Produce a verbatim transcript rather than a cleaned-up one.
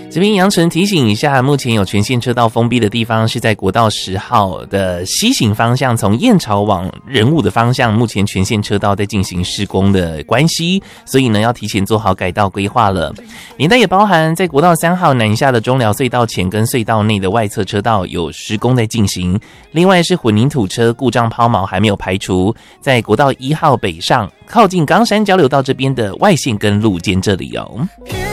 这边杨晨提醒一下，目前有全线车道封闭的地方是在国道十号的西行方向，从燕巢往仁武的方向，目前全线车道在进行施工的关系，所以呢要提前做好改道规划了。连带也包含在国道三号南下的中寮隧道前跟隧道内的外侧车道有施工在进行，另外是混凝土车故障抛锚还没有排除，在国道一号北上靠近冈山交流道这边的外线跟路肩这里哦。